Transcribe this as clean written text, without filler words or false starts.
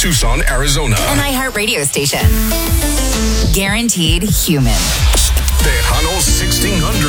Tucson, Arizona. An iHeart radio station. Guaranteed human. Tejano 1600.